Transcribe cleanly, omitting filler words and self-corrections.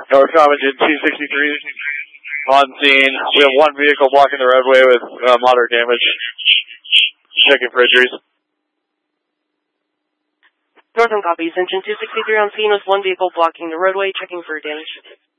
Northcom engine 263 on scene. We have one vehicle blocking the roadway with moderate damage. Checking for injuries. Northern copies. Engine 263 on scene with one vehicle blocking the roadway, checking for damage.